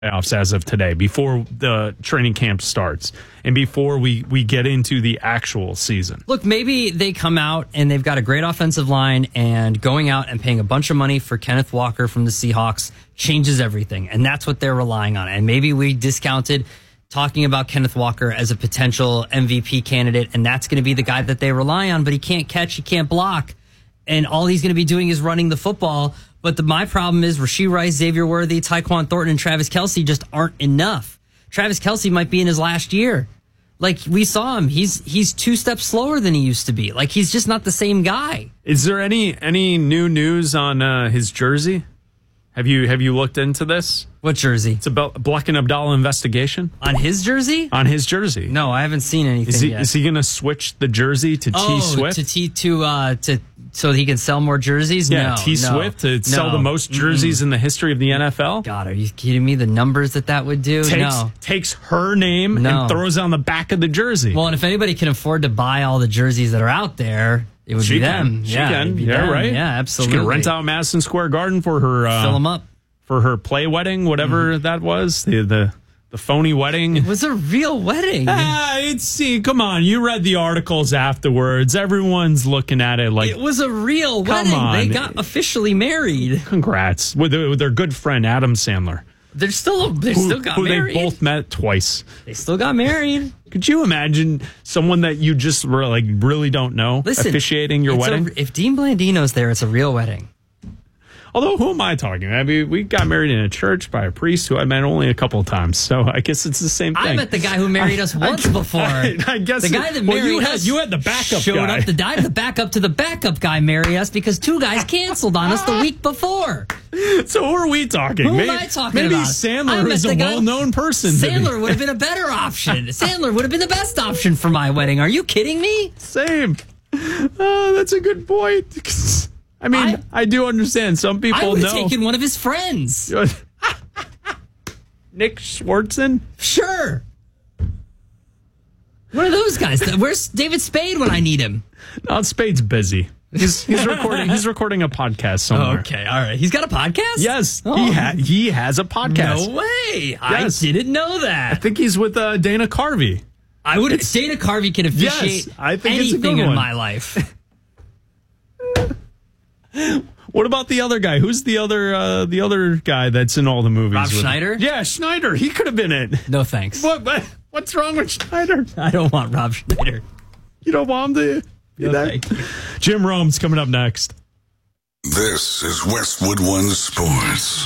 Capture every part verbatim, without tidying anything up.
playoffs as of today, before the training camp starts and before we, we get into the actual season. Look, maybe they come out and they've got a great offensive line, and going out and paying a bunch of money for Kenneth Walker from the Seahawks changes everything, and that's what they're relying on. And maybe we discounted talking about Kenneth Walker as a potential M V P candidate, and that's going to be the guy that they rely on, but he can't catch, he can't block, and all he's going to be doing is running the football. But the, my problem is Rashee Rice, Xavier Worthy, Tyquan Thornton, and Travis Kelce just aren't enough. Travis Kelce might be in his last year. Like, we saw him. He's he's two steps slower than he used to be. Like, he's just not the same guy. Is there any any new news on uh, his jersey? Have you have you looked into this? What jersey? It's a Black and Abdallah investigation. On his jersey? On his jersey. No, I haven't seen anything is he, yet. Is he going to switch the jersey to oh, T Swift? to T to uh to so he can sell more jerseys? Yeah, no, T Swift no, to sell no. the most jerseys Mm-mm. in the history of the N F L. God, are you kidding me? The numbers that that would do? Takes no. takes her name No. and throws it on the back of the jersey. Well, and if anybody can afford to buy all the jerseys that are out there, it would she be can. them. She yeah, can. it'd be Yeah, them. right. Yeah, absolutely. She can rent out Madison Square Garden for her. Uh, Fill them up. For her play wedding, whatever mm-hmm. that was, the, the the phony wedding. It was a real wedding. Ah, it's see, come on, you read the articles afterwards. Everyone's looking at it like it was a real come wedding. On. They got officially married. Congrats with their, with their good friend Adam Sandler. They're still they who, still got who married. They both met twice. They still got married. Could you imagine someone that you just were like really don't know Listen, officiating your wedding? A, if Dean Blandino's there, it's a real wedding. Although, who am I talking? I mean, we got married in a church by a priest who I met only a couple of times, so I guess it's the same thing. I met the guy who married us once I, before. I, I guess the guy that well, married you had, us you had the backup showed guy. up. The guy, the backup to the backup guy marry us because two guys canceled on us the week before. So who are we talking? Who maybe, am I talking maybe about? Sandler is a well-known person. Sandler would have been a better option. Sandler would have been the best option for my wedding. Are you kidding me? Same. Oh, that's a good point. I mean, I, I do understand. Some people I would have know. taken one of his friends. Nick Swartzen? Sure. One of those guys. Where's David Spade when I need him? No, Spade's busy. He's he's recording he's recording a podcast somewhere. Oh, okay, all right. He's got a podcast? Yes. Oh. He ha- he has a podcast. No way. Yes. I didn't know that. I think he's with uh, Dana Carvey. I would Dana Carvey can officiate yes, I think anything it's a good in one. my life. What about the other guy? Who's the other uh, the other guy that's in all the movies? Rob with Schneider? Him? Yeah, Schneider. He could have been it. No thanks. What, what? What's wrong with Schneider? I don't want Rob Schneider. You don't want him to be No, that? thank you. Jim Rome's coming up next. This is Westwood One Sports.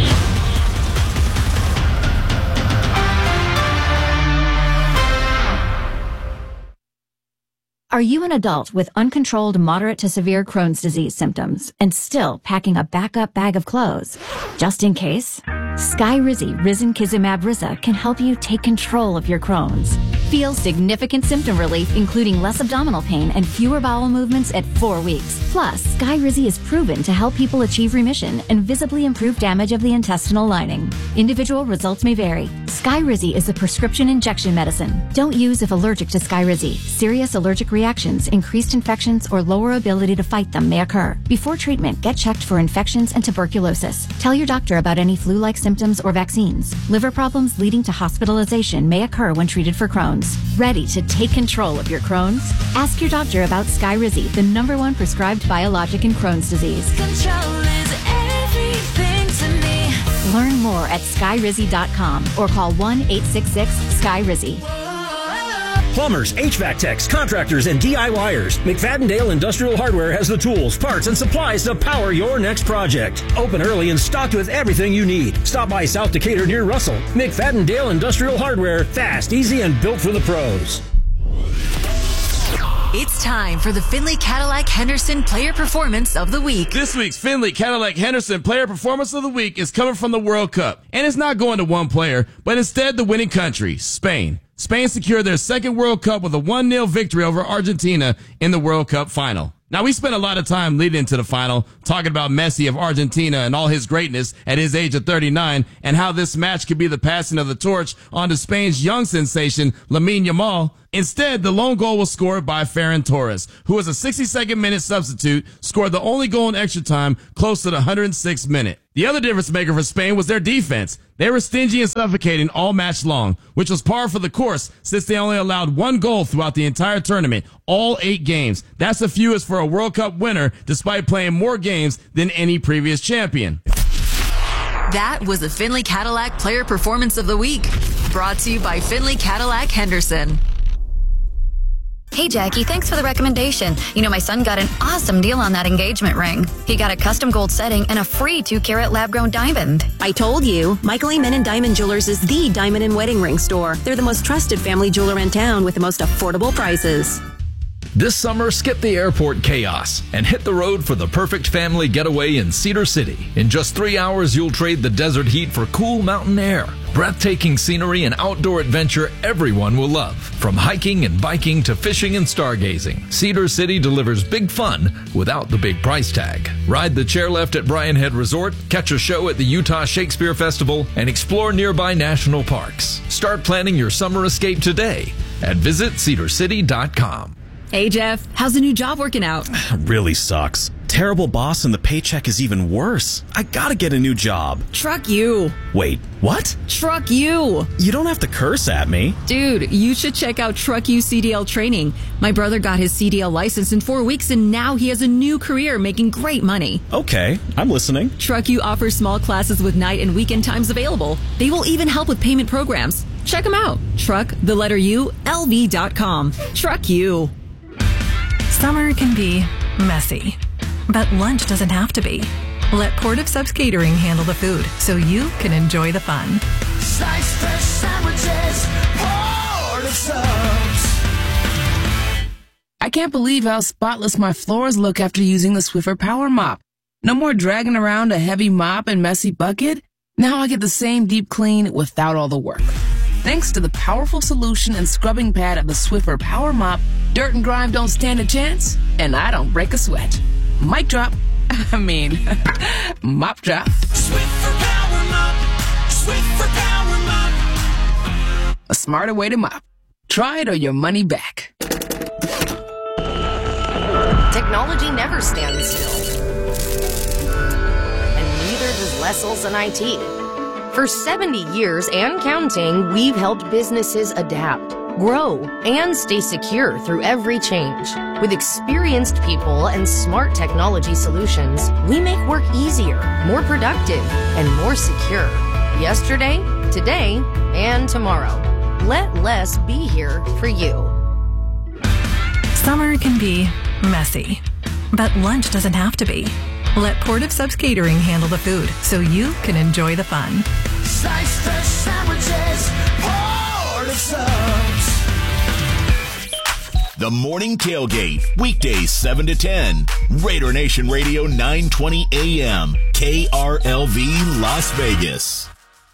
Are you an adult with uncontrolled moderate to severe Crohn's disease symptoms and still packing a backup bag of clothes? Just in case, Skyrizi Risankizumab Riza can help you take control of your Crohn's. Feel significant symptom relief, including less abdominal pain and fewer bowel movements at four weeks. Plus, Skyrizi is proven to help people achieve remission and visibly improve damage of the intestinal lining. Individual results may vary. Skyrizi is a prescription injection medicine. Don't use if allergic to Skyrizi. Serious allergic reactions, increased infections, or lower ability to fight them may occur. Before treatment, get checked for infections and tuberculosis. Tell your doctor about any flu-like symptoms or vaccines. Liver problems leading to hospitalization may occur when treated for Crohn's. Ready to take control of your Crohn's? Ask your doctor about Skyrizi, the number one prescribed biologic in Crohn's disease. Control is everything to me. Learn more at skyrizi dot com or call one eight six six Skyrizi. Plumbers, H V A C techs, contractors, and DIYers. McFadden-Dale Industrial Hardware has the tools, parts, and supplies to power your next project. Open early and stocked with everything you need. Stop by South Decatur near Russell. McFadden-Dale Industrial Hardware. Fast, easy, and built for the pros. It's time for the Findlay Cadillac Henderson Player Performance of the Week. This week's Findlay Cadillac Henderson Player Performance of the Week is coming from the World Cup. And it's not going to one player, but instead the winning country, Spain. Spain secured their second World Cup with a one nil victory over Argentina in the World Cup final. Now, we spent a lot of time leading into the final talking about Messi of Argentina and all his greatness at his age of thirty-nine and how this match could be the passing of the torch onto Spain's young sensation, Lamine Yamal. Instead, the lone goal was scored by Ferran Torres, who was a sixty-second minute substitute, scored the only goal in extra time close to the one hundred sixth minute. The other difference maker for Spain was their defense. They were stingy and suffocating all match long, which was par for the course since they only allowed one goal throughout the entire tournament, all eight games. That's the fewest for a World Cup winner, despite playing more games than any previous champion. That was the Finley Cadillac Player Performance of the Week, brought to you by Finley Cadillac Henderson. Hey, Jackie, thanks for the recommendation. You know, my son got an awesome deal on that engagement ring. He got a custom gold setting and a free two-carat lab-grown diamond. I told you, Michael Amen and Diamond Jewelers is the diamond and wedding ring store. They're the most trusted family jeweler in town with the most affordable prices. This summer, skip the airport chaos and hit the road for the perfect family getaway in Cedar City. In just three hours, you'll trade the desert heat for cool mountain air. Breathtaking scenery and outdoor adventure everyone will love. From hiking and biking to fishing and stargazing, Cedar City delivers big fun without the big price tag. Ride the chairlift at Bryan Head Resort, catch a show at the Utah Shakespeare Festival, and explore nearby national parks. Start planning your summer escape today at visit cedar city dot com. Hey, Jeff, how's the new job working out? Really sucks. Terrible boss and the paycheck is even worse. I gotta get a new job. Truck you. Wait, what? Truck you. You don't have to curse at me. Dude, you should check out Truck You C D L training. My brother got his C D L license in four weeks and now he has a new career making great money. Okay, I'm listening. Truck You offers small classes with night and weekend times available. They will even help with payment programs. Check them out. Truck, the letter U, L V dot com. Truck You. Summer can be messy, but lunch doesn't have to be. Let Port of Subs Catering handle the food so you can enjoy the fun. Sliced fresh sandwiches, Port of Subs. I can't believe how spotless my floors look after using the Swiffer Power Mop. No more dragging around a heavy mop and messy bucket. Now I get the same deep clean without all the work. Thanks to the powerful solution and scrubbing pad of the Swiffer Power Mop, dirt and grime don't stand a chance, and I don't break a sweat. Mic drop. I mean, mop drop. Swiffer Power Mop. Swiffer Power Mop. A smarter way to mop. Try it or your money back. Technology never stands still. And neither does Lesselson I T. For seventy years and counting, we've helped businesses adapt, grow, and stay secure through every change. With experienced people and smart technology solutions, we make work easier, more productive, and more secure. Yesterday, today, and tomorrow. Let less be here for you. Summer can be messy, but lunch doesn't have to be. Let Port of Subs Catering handle the food so you can enjoy the fun. Sliced fresh sandwiches, Port of Subs. The Morning Tailgate, weekdays seven to ten. Raider Nation Radio nine twenty A M, K R L V Las Vegas.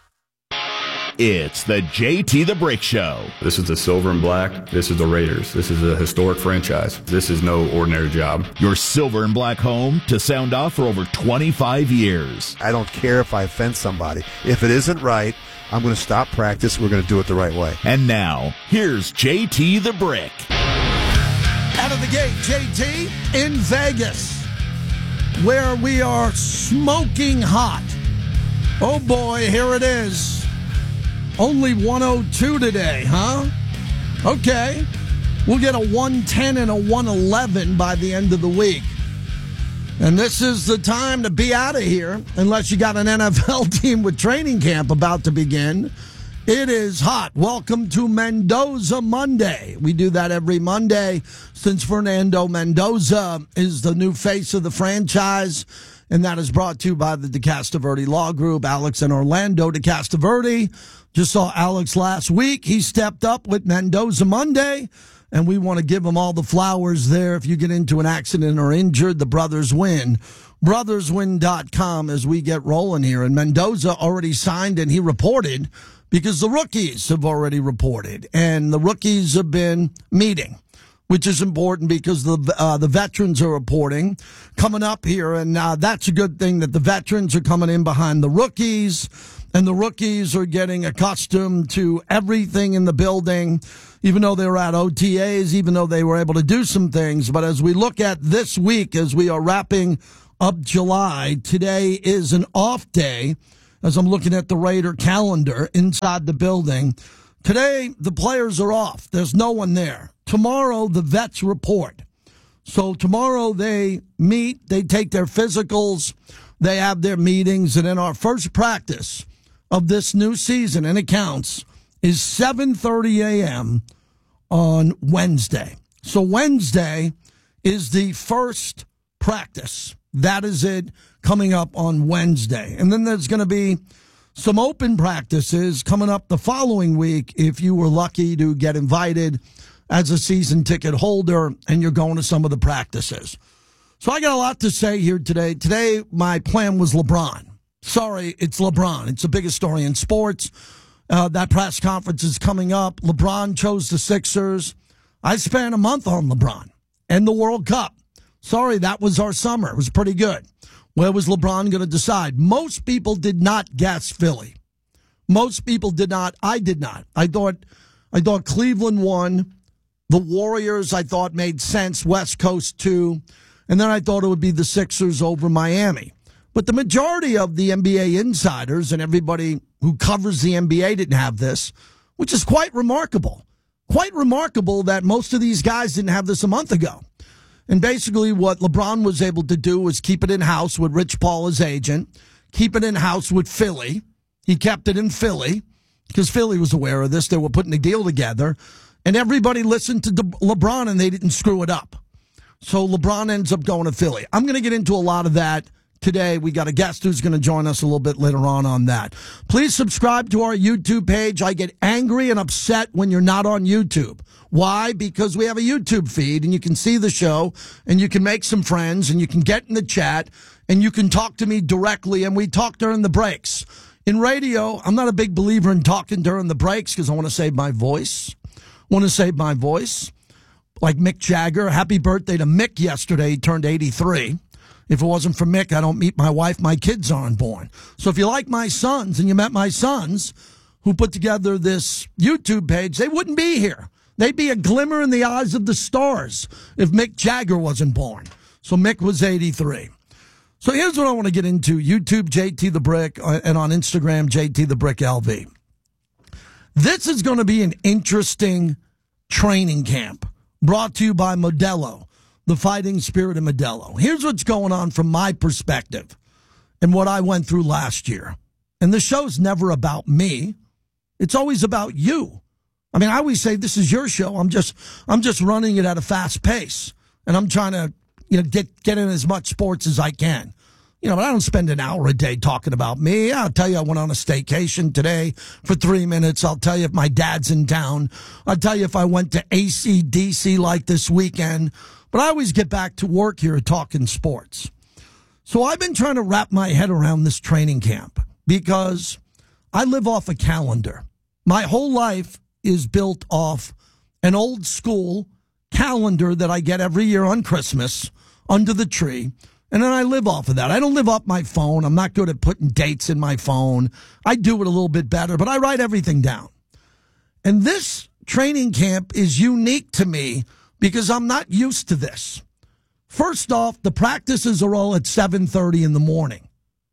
It's the J T the Brick Show. This is the Silver and Black. This is the Raiders. This is a historic franchise. This is no ordinary job. Your Silver and Black home to sound off for over twenty-five years. I don't care if I offend somebody. If it isn't right, I'm going to stop practice. We're going to do it the right way. And now, here's J T the Brick. Out of the gate, J T in Vegas, where we are smoking hot. Oh boy, here it is. Only one oh two today, huh? Okay. We'll get a one ten and a one eleven by the end of the week. And this is the time to be out of here, unless you got an N F L team with training camp about to begin. It is hot. Welcome to Mendoza Monday. We do that every Monday since Fernando Mendoza is the new face of the franchise. And that is brought to you by the DeCastaverde Law Group. Alex and Orlando DeCastaverde. Just saw Alex last week. He stepped up with Mendoza Monday, and we want to give him all the flowers there. If you get into an accident or injured, the brothers win. brothers win dot com as we get rolling here. And Mendoza already signed, and he reported because the rookies have already reported. And the rookies have been meeting, which is important because the uh, the veterans are reporting coming up here. And uh, that's a good thing that the veterans are coming in behind the rookies. And the rookies are getting accustomed to everything in the building, even though they were at O T As, even though they were able to do some things. But as we look at this week, as we are wrapping of July. Today is an off day as I'm looking at the Raider calendar inside the building. Today, the players are off. There's no one there. Tomorrow, the vets report. So tomorrow they meet, they take their physicals, they have their meetings, and then our first practice of this new season, and it counts, is seven thirty a.m. on Wednesday. So Wednesday is the first practice. That is it coming up on Wednesday. And then there's going to be some open practices coming up the following week if you were lucky to get invited as a season ticket holder and you're going to some of the practices. So I got a lot to say here today. Today, my plan was LeBron. Sorry, it's LeBron. It's the biggest story in sports. Uh, that press conference is coming up. LeBron chose the Sixers. I spent a month on LeBron and the World Cup. Sorry, that was our summer. It was pretty good. Where was LeBron going to decide? Most people did not guess Philly. Most people did not. I did not. I thought, I thought Cleveland won. The Warriors, I thought, made sense. West Coast, too. And then I thought it would be the Sixers over Miami. But the majority of the N B A insiders and everybody who covers the N B A didn't have this, which is quite remarkable. Quite remarkable that most of these guys didn't have this a month ago. And basically what LeBron was able to do was keep it in-house with Rich Paul, his agent, keep it in-house with Philly. He kept it in Philly because Philly was aware of this. They were putting a deal together. And everybody listened to LeBron, and they didn't screw it up. So LeBron ends up going to Philly. I'm going to get into a lot of that today. We got a guest who's going to join us a little bit later on on that. Please subscribe to our YouTube page. I get angry and upset when you're not on YouTube. Why? Because we have a YouTube feed, and you can see the show, and you can make some friends, and you can get in the chat, and you can talk to me directly, and we talk during the breaks. In radio, I'm not a big believer in talking during the breaks because I want to save my voice. Want to save my voice. Like Mick Jagger. Happy birthday to Mick yesterday. He turned eighty-three. If it wasn't for Mick, I don't meet my wife. My kids aren't born. So if you like my sons and you met my sons who put together this YouTube page, they wouldn't be here. They'd be a glimmer in the eyes of the stars if Mick Jagger wasn't born. So Mick was eighty-three. So here's what I want to get into. YouTube, J T The Brick, and on Instagram, J T The Brick L V. This is going to be an interesting training camp brought to you by Modelo, the fighting spirit of Modelo. Here's what's going on from my perspective and what I went through last year. And the show's never about me. It's always about you. I mean, I always say this is your show. I'm just I'm just running it at a fast pace. And I'm trying to, you know, get, get in as much sports as I can. You know, but I don't spend an hour a day talking about me. I'll tell you I went on a staycation today for three minutes. I'll tell you if my dad's in town. I'll tell you if I went to A C D C like this weekend. But I always get back to work here at Talking Sports. So I've been trying to wrap my head around this training camp because I live off a calendar. My whole life is built off an old school calendar that I get every year on Christmas under the tree. And then I live off of that. I don't live off my phone. I'm not good at putting dates in my phone. I do it a little bit better, but I write everything down. And this training camp is unique to me because I'm not used to this. First off, the practices are all at seven thirty in the morning.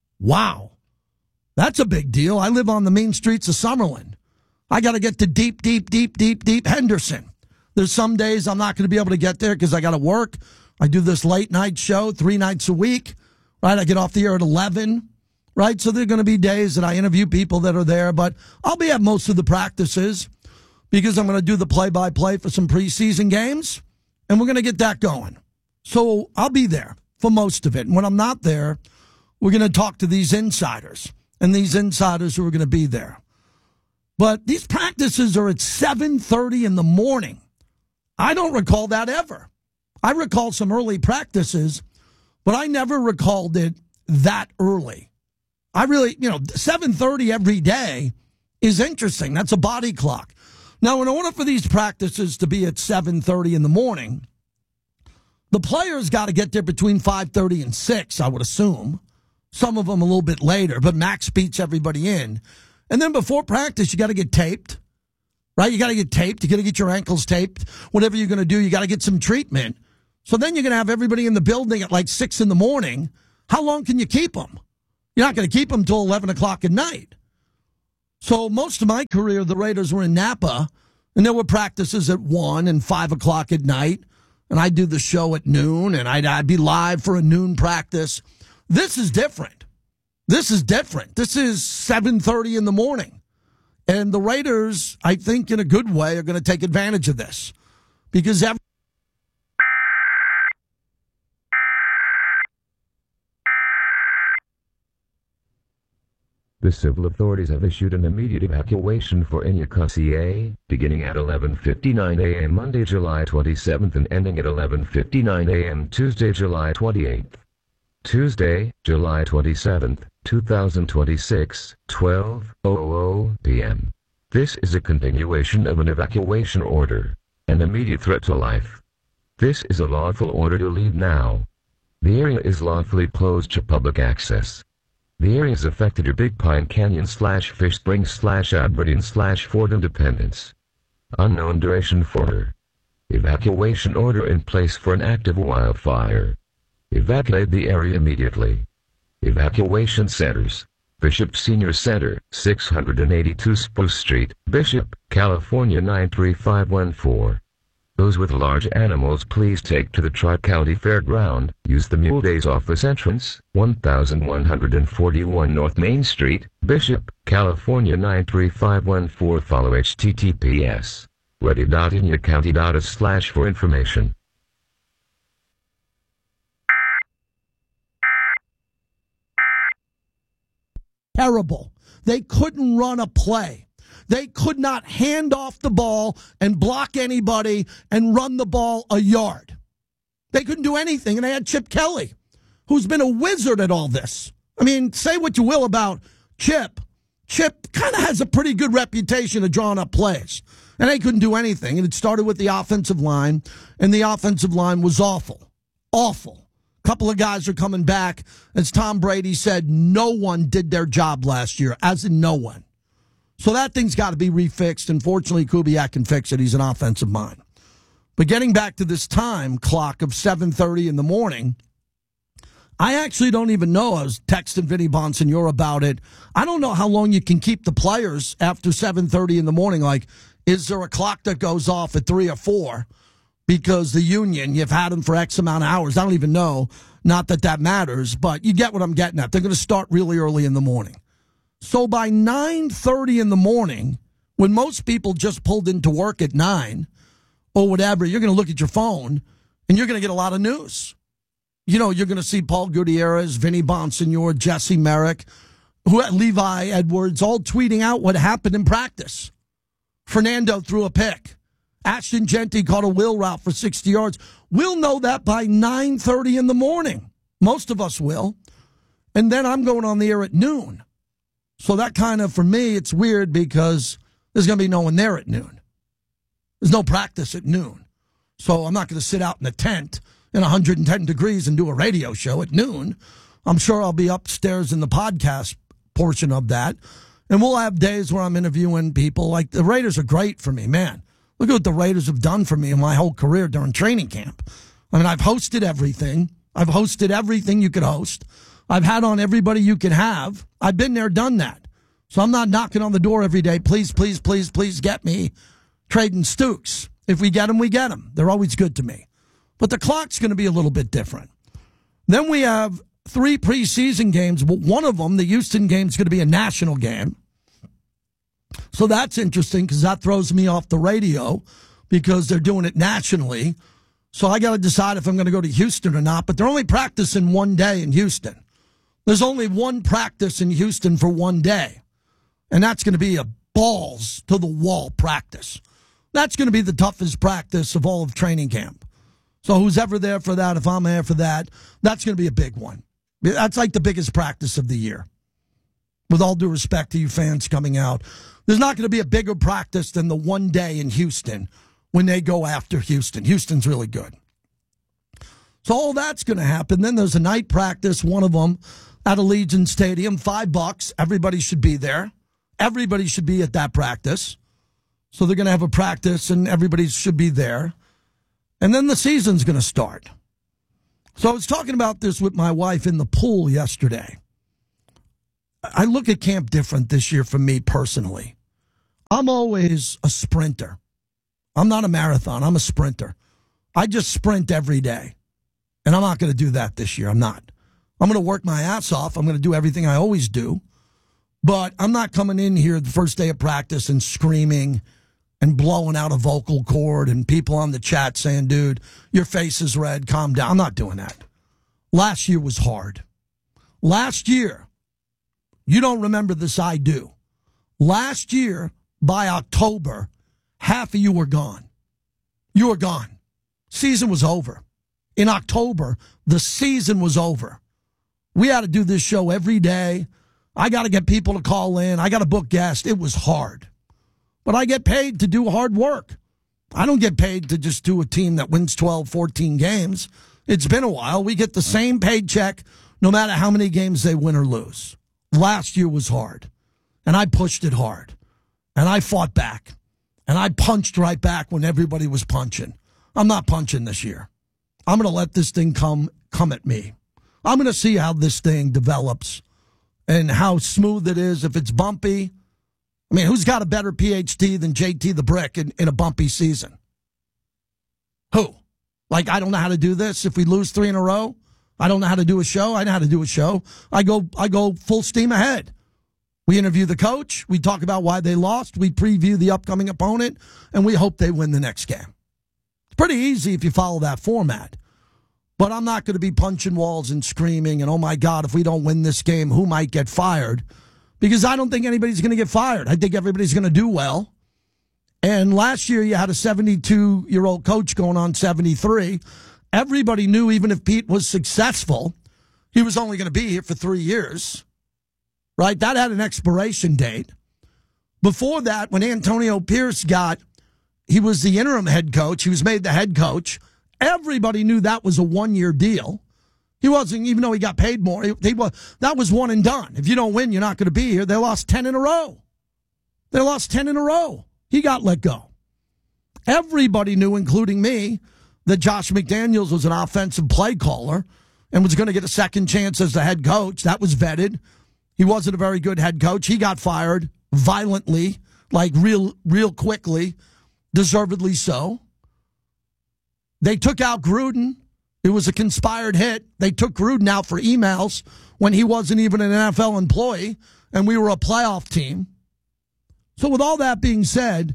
Wow. That's a big deal. I live on the main streets of Summerlin. I got to get to deep, deep, deep, deep, deep Henderson. There's some days I'm not going to be able to get there because I got to work. I do this late night show three nights a week, right? I get off the air at eleven, right? So there are going to be days that I interview people that are there, but I'll be at most of the practices because I'm going to do the play-by-play for some preseason games, and we're going to get that going. So I'll be there for most of it. And when I'm not there, we're going to talk to these insiders and these insiders who are going to be there. But these practices are at seven thirty in the morning. I don't recall that ever. I recall some early practices, but I never recalled it that early. I really, you know, seven thirty every day is interesting. That's a body clock. Now, in order for these practices to be at seven thirty in the morning, the players got to get there between five thirty and six, I would assume. Some of them a little bit later, but Max beats everybody in. And then before practice, you got to get taped, right? You got to get taped. You got to get your ankles taped. Whatever you're going to do, you got to get some treatment. So then you're going to have everybody in the building at like six in the morning. How long can you keep them? You're not going to keep them till eleven o'clock at night. So most of my career, the Raiders were in Napa, and there were practices at one and five o'clock at night, and I'd do the show at noon, and I'd, I'd be live for a noon practice. This is different. This is different. This is seven thirty in the morning. And the Raiders, I think in a good way, are going to take advantage of this. Because every The civil authorities have issued an immediate evacuation for Inyaka C A, beginning at eleven fifty-nine a.m. Monday, July twenty-seventh and ending at eleven fifty-nine a.m. Tuesday, July twenty-eighth. Tuesday, July twenty-seventh, two thousand twenty-six, twelve p.m. This is a continuation of an evacuation order, an immediate threat to life. This is a lawful order to leave now. The area is lawfully closed to public access. The areas affected are Big Pine Canyon slash Fish Springs slash Aberdeen slash Fort Independence. Unknown duration for order. Evacuation order in place for an active wildfire. Evacuate the area immediately. Evacuation centers. Bishop Senior Center, six eighty-two Spruce Street, Bishop, California nine three five one four. Those with large animals please take to the Tri-County Fairground, use the Mule Days office entrance, one one forty-one North Main Street, Bishop, California nine three five one four. Follow H T T P S. ready dot inya county dot us slash for information. Terrible. They couldn't run a play. They could not hand off the ball and block anybody and run the ball a yard. They couldn't do anything, and they had Chip Kelly, who's been a wizard at all this. I mean, say what you will about Chip. Chip kind of has a pretty good reputation of drawing up plays, and they couldn't do anything. And it started with the offensive line, and the offensive line was awful. Awful. A couple of guys are coming back. As Tom Brady said, no one did their job last year, as in no one. So that thing's got to be refixed, and fortunately, Kubiak can fix it. He's an offensive mind. But getting back to this time clock of seven thirty in the morning, I actually don't even know. I was texting Vinny Bonsignore about it. I don't know how long you can keep the players after seven thirty in the morning. Like, is there a clock that goes off at three or four? Because the union, you've had them for X amount of hours. I don't even know. Not that that matters, but you get what I'm getting at. They're going to start really early in the morning. So by nine thirty in the morning, when most people just pulled into work at nine or whatever, you're going to look at your phone and you're going to get a lot of news. You know, you're going to see Paul Gutierrez, Vinny Bonsignore, Jesse Merrick, who, Levi Edwards, all tweeting out what happened in practice. Fernando threw a pick. Ashton Genty caught a wheel route for sixty yards. We'll know that by nine thirty in the morning. Most of us will. And then I'm going on the air at noon. So that kind of, for me, it's weird because there's going to be no one there at noon. There's no practice at noon. So I'm not going to sit out in a tent in one hundred ten degrees and do a radio show at noon. I'm sure I'll be upstairs in the podcast portion of that. And we'll have days where I'm interviewing people. Like, the Raiders are great for me, man. Look at what the Raiders have done for me in my whole career during training camp. I mean, I've hosted everything. I've hosted everything you could host. I've had on everybody you can have. I've been there, done that. So I'm not knocking on the door every day. Please, please, please, please get me Trading Stooks. If we get them, we get them. They're always good to me. But the clock's going to be a little bit different. Then we have three preseason games. But one of them, the Houston game, is going to be a national game. So that's interesting because that throws me off the radio because they're doing it nationally. So I got to decide if I'm going to go to Houston or not. But they're only practicing one day in Houston. There's only one practice in Houston for one day. And that's going to be a balls to the wall practice. That's going to be the toughest practice of all of training camp. So who's ever there for that, if I'm there for that, that's going to be a big one. That's like the biggest practice of the year. With all due respect to you fans coming out, there's not going to be a bigger practice than the one day in Houston when they go after Houston. Houston's really good. So all that's going to happen. Then there's a night practice, one of them at Allegiant Stadium, five bucks. Everybody should be there. Everybody should be at that practice. So they're going to have a practice and everybody should be there. And then the season's going to start. So I was talking about this with my wife in the pool yesterday. I look at camp different this year for me personally. I'm always a sprinter. I'm not a marathon. I'm a sprinter. I just sprint every day. And I'm not going to do that this year. I'm not. I'm going to work my ass off. I'm going to do everything I always do. But I'm not coming in here the first day of practice and screaming and blowing out a vocal cord and people on the chat saying, dude, your face is red, calm down. I'm not doing that. Last year was hard. Last year, you don't remember this, I do. Last year, by October, half of you were gone. You were gone. Season was over. In October, the season was over. We had to do this show every day. I got to get people to call in. I got to book guests. It was hard. But I get paid to do hard work. I don't get paid to just do a team that wins twelve, fourteen games. It's been a while. We get the same paycheck no matter how many games they win or lose. Last year was hard. And I pushed it hard. And I fought back. And I punched right back when everybody was punching. I'm not punching this year. I'm going to let this thing come come at me. I'm going to see how this thing develops and how smooth it is. If it's bumpy, I mean, who's got a better P H D than J T the Brick in, in a bumpy season? Who? Like, I don't know how to do this. If we lose three in a row, I don't know how to do a show. I know how to do a show. I go, I go full steam ahead. We interview the coach. We talk about why they lost. We preview the upcoming opponent, and we hope they win the next game. It's pretty easy if you follow that format. But I'm not going to be punching walls and screaming, and oh my God, if we don't win this game, who might get fired? Because I don't think anybody's going to get fired. I think everybody's going to do well. And last year you had a seventy-two-year-old coach going on seventy-three. Everybody knew even if Pete was successful, he was only going to be here for three years. Right? That had an expiration date. Before that, when Antonio Pierce got, he was the interim head coach. He was made the head coach. Everybody knew that was a one-year deal. He wasn't, even though he got paid more, he, he was, that was one and done. If you don't win, you're not going to be here. They lost ten in a row. They lost ten in a row. He got let go. Everybody knew, including me, that Josh McDaniels was an offensive play caller and was going to get a second chance as the head coach. That was vetted. He wasn't a very good head coach. He got fired violently, like real, real quickly, deservedly so. They took out Gruden. It was a conspired hit. They took Gruden out for emails when he wasn't even an N F L employee, and we were a playoff team. So with all that being said,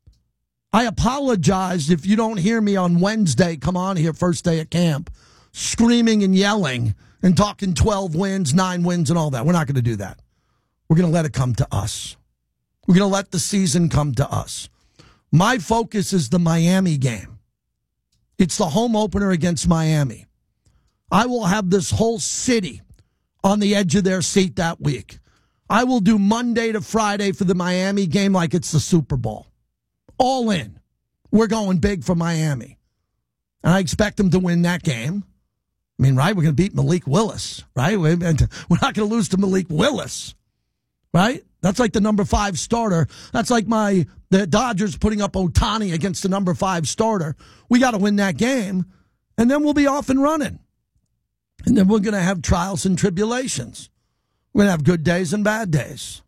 I apologize if you don't hear me on Wednesday come on here first day at camp screaming and yelling and talking twelve wins, nine wins, and all that. We're not going to do that. We're going to let it come to us. We're going to let the season come to us. My focus is the Miami game. It's the home opener against Miami. I will have this whole city on the edge of their seat that week. I will do Monday to Friday for the Miami game like it's the Super Bowl. All in. We're going big for Miami. And I expect them to win that game. I mean, right? We're going to beat Malik Willis, right? We're not going to lose to Malik Willis, right? That's like the number five starter. That's like my the Dodgers putting up Ohtani against the number five starter. We got to win that game, and then we'll be off and running. And then we're going to have trials and tribulations. We're going to have good days and bad days.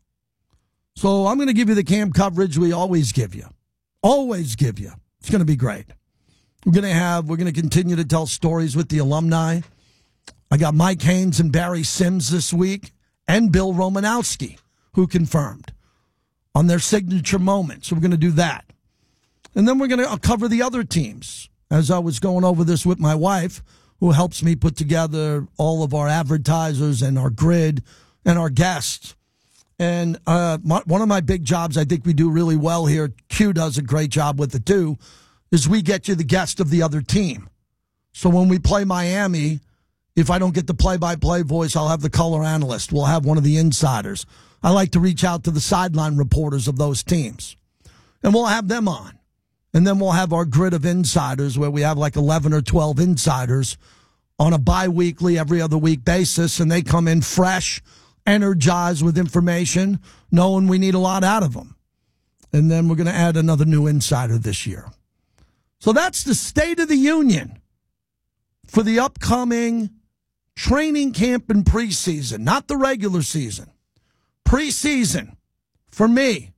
So I'm going to give you the camp coverage we always give you. Always give you. It's going to be great. We're going to have, we're going to continue to tell stories with the alumni. I got Mike Haynes and Barry Sims this week, and Bill Romanowski, who confirmed on their signature moment. So we're going to do that. And then we're going to cover the other teams. As I was going over this with my wife, who helps me put together all of our advertisers and our grid and our guests. And uh, my, one of my big jobs I think we do really well here, Q does a great job with it too, is we get you the guest of the other team. So when we play Miami, if I don't get the play-by-play voice, I'll have the color analyst. We'll have one of the insiders. I like to reach out to the sideline reporters of those teams. And we'll have them on. And then we'll have our grid of insiders where we have like eleven or twelve insiders on a bi-weekly, every other week basis. And they come in fresh, energized with information, knowing we need a lot out of them. And then we're going to add another new insider this year. So that's the State of the Union. for the upcoming training camp and preseason, not the regular season. Preseason, for me,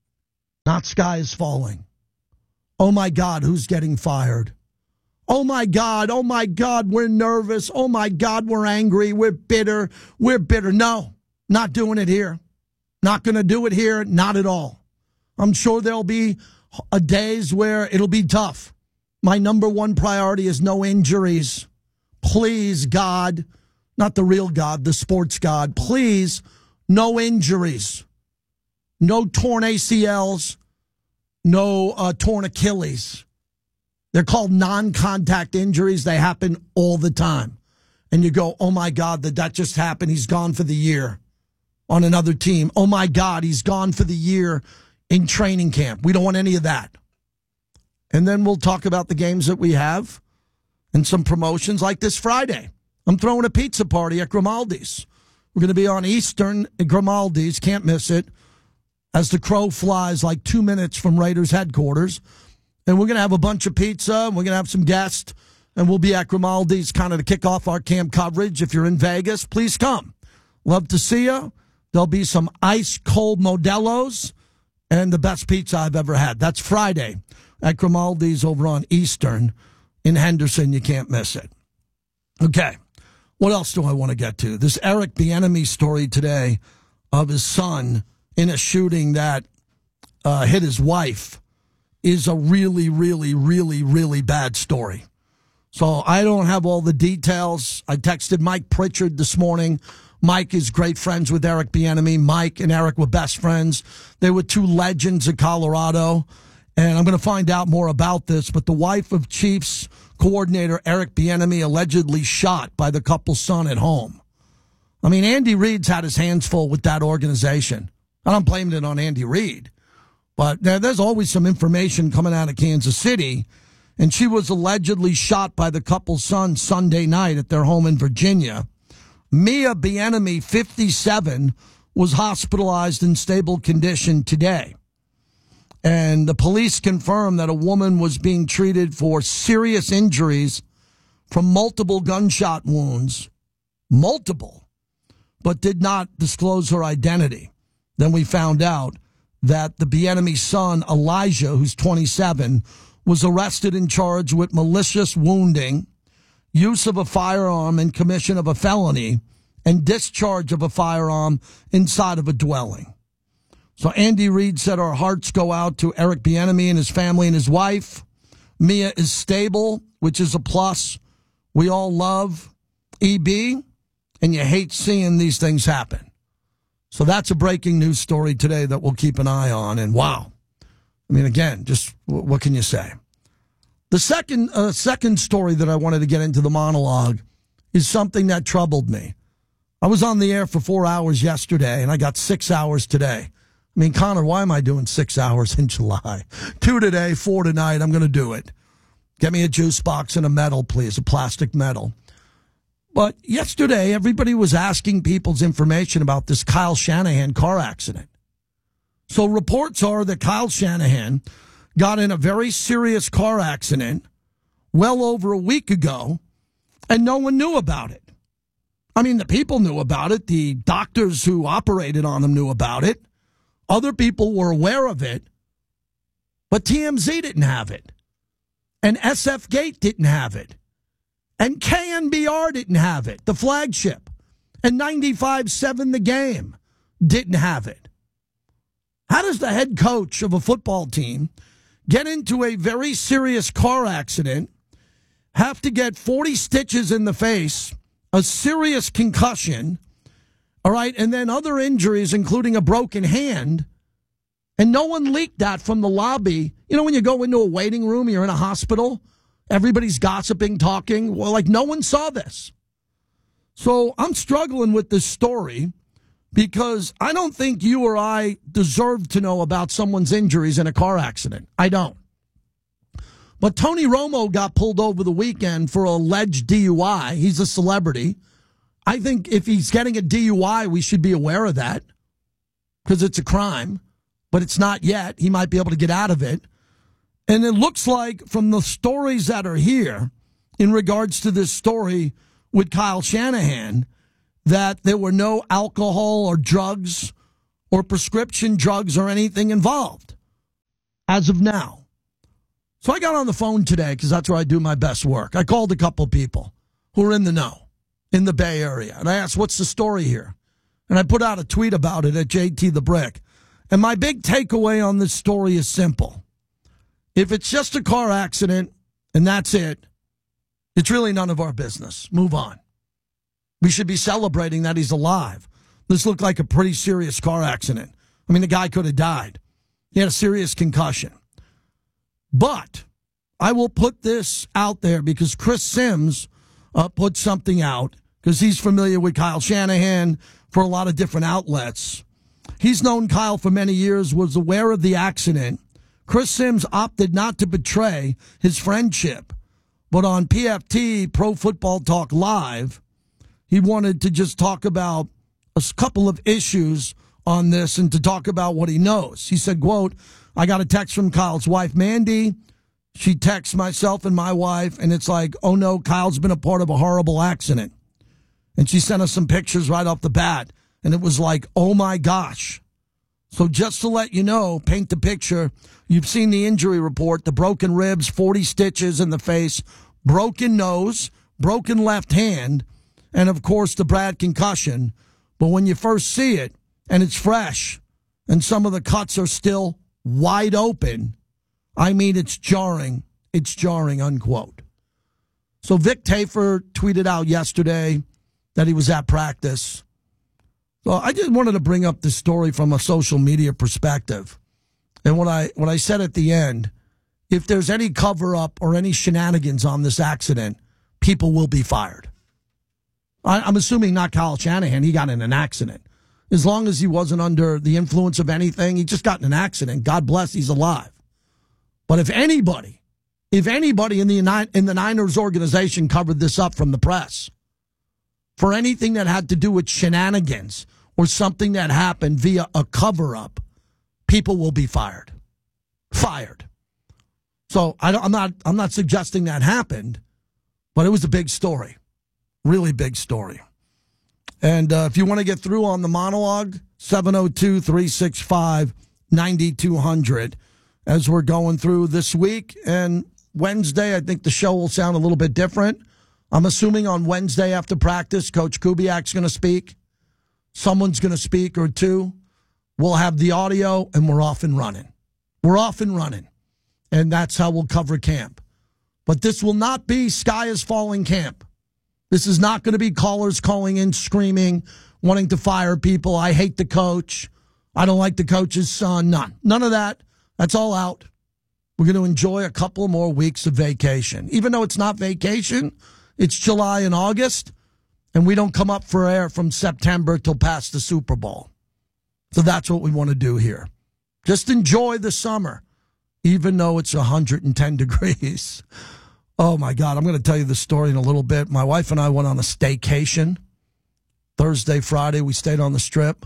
not sky is falling. Oh, my God, who's getting fired? Oh, my God, oh, my God, we're nervous. Oh, my God, we're angry. We're bitter. We're bitter. No, not doing it here. Not going to do it here. Not at all. I'm sure there'll be a days where it'll be tough. My number one priority is no injuries. Please, God, not the real God, the sports God, please, no injuries. No torn A C Ls, no uh, torn Achilles. They're called non-contact injuries. They happen all the time. And you go, oh, my God, that that just happened. He's gone for the year on another team. Oh, my God, he's gone for the year in training camp. We don't want any of that. And then we'll talk about the games that we have and some promotions like this Friday. I'm throwing a pizza party at Grimaldi's. We're going to be on Eastern at Grimaldi's. Can't miss it. As the crow flies like two minutes from Raiders headquarters. And we're going to have a bunch of pizza. And we're going to have some guests. And we'll be at Grimaldi's kind of to kick off our camp coverage. If you're in Vegas, please come. Love to see you. There'll be some ice-cold Modelo's and the best pizza I've ever had. That's Friday at Grimaldi's over on Eastern in Henderson. You can't miss it. Okay. What else do I want to get to? This Eric Bieniemy story today of his son in a shooting that uh, hit his wife is a really, really, really, really bad story. So I don't have all the details. I texted Mike Pritchard this morning. Mike is great friends with Eric Bieniemy. Mike and Eric were best friends. They were two legends of Colorado. And I'm going to find out more about this. But the wife of Chiefs coordinator Eric Bieniemy allegedly shot by the couple's son at home. I mean, Andy Reid's had his hands full with that organization. I don't blame it on Andy Reid. But there, there's always some information coming out of Kansas City. And she was allegedly shot by the couple's son Sunday night at their home in Virginia. Mia Bieniemy, fifty-seven, was hospitalized in stable condition today. And the police confirmed that a woman was being treated for serious injuries from multiple gunshot wounds, multiple, but did not disclose her identity. Then we found out that the Bieniemy son, Elijah, who's twenty-seven, was arrested and charged with malicious wounding, use of a firearm in commission of a felony, and discharge of a firearm inside of a dwelling. So Andy Reid said our hearts go out to Eric Bieniemy and his family and his wife. Mia is stable, which is a plus. We all love E B, and you hate seeing these things happen. So that's a breaking news story today that we'll keep an eye on. And wow, I mean, again, just what can you say? The second uh, second story that I wanted to get into the monologue is something that troubled me. I was on the air for four hours yesterday, and I got six hours today. I mean, Connor, why am I doing six hours in July? Two today, four tonight. I'm going to do it. Get me a juice box and a medal, please, a plastic medal. But yesterday, everybody was asking people's information about this Kyle Shanahan car accident. So reports are that Kyle Shanahan got in a very serious car accident well over a week ago, and no one knew about it. I mean, the people knew about it. The doctors who operated on him knew about it. Other people were aware of it, but T M Z didn't have it, and S F Gate didn't have it, and K N B R didn't have it, the flagship, and ninety-five seven The Game didn't have it. How does the head coach of a football team get into a very serious car accident, have to get forty stitches in the face, a serious concussion, all right, and then other injuries, including a broken hand, and no one leaked that from the lobby? You know, when you go into a waiting room, you're in a hospital, everybody's gossiping, talking. Well, like, no one saw this. So I'm struggling with this story because I don't think you or I deserve to know about someone's injuries in a car accident. I don't. But Tony Romo got pulled over the weekend for alleged D U I. He's a celebrity. I think if he's getting a D U I, we should be aware of that because it's a crime, but it's not yet. He might be able to get out of it. And it looks like from the stories that are here, in regards to this story with Kyle Shanahan, that there were no alcohol or drugs or prescription drugs or anything involved as of now. So I got on the phone today because that's where I do my best work. I called a couple people who are in the know in the Bay Area, and I asked, what's the story here? And I put out a tweet about it at J T the Brick. And my big takeaway on this story is simple. If it's just a car accident and that's it, it's really none of our business. Move on. We should be celebrating that he's alive. This looked like a pretty serious car accident. I mean, the guy could have died. He had a serious concussion. But I will put this out there because Chris Sims uh, put something out because he's familiar with Kyle Shanahan for a lot of different outlets. He's known Kyle for many years, was aware of the accident. Chris Sims opted not to betray his friendship. But on P F T, Pro Football Talk Live, he wanted to just talk about a couple of issues on this and to talk about what he knows. He said, quote, I got a text from Kyle's wife, Mandy. She texts myself and my wife, and it's like, oh no, Kyle's been a part of a horrible accident. And she sent us some pictures right off the bat, and it was like, oh my gosh. So just to let you know, paint the picture, you've seen the injury report, the broken ribs, forty stitches in the face, broken nose, broken left hand, and of course the Brad concussion. But when you first see it, and it's fresh, and some of the cuts are still wide open, I mean, it's jarring. It's jarring, unquote. So Vic Tafur tweeted out yesterday that he was at practice. So I just wanted to bring up this story from a social media perspective. And what I what I said at the end, if there's any cover-up or any shenanigans on this accident, people will be fired. I, I'm assuming not Kyle Shanahan. He got in an accident. As long as he wasn't under the influence of anything, he just got in an accident. God bless, he's alive. But if anybody, if anybody in the in the Niners organization covered this up from the press, for anything that had to do with shenanigans or something that happened via a cover-up, people will be fired. Fired. So I don't, I'm not I'm not suggesting that happened, but it was a big story. Really big story. And uh, if you want to get through on the monologue, seven oh two, three six five, nine two hundred as we're going through this week. And Wednesday, I think the show will sound a little bit different. I'm assuming on Wednesday after practice, Coach Kubiak's going to speak. Someone's going to speak or two. We'll have the audio, and we're off and running. We're off and running. And that's how we'll cover camp. But this will not be sky is falling camp. This is not going to be callers calling in, screaming, wanting to fire people. I hate the coach. I don't like the coach's son. None. None of that. That's all out. We're going to enjoy a couple more weeks of vacation. Even though it's not vacation, it's July and August, and we don't come up for air from September till past the Super Bowl. So that's what we want to do here. Just enjoy the summer, even though it's one hundred ten degrees. Oh, my God. I'm going to tell you the story in a little bit. My wife and I went on a staycation. Thursday, Friday, we stayed on the Strip.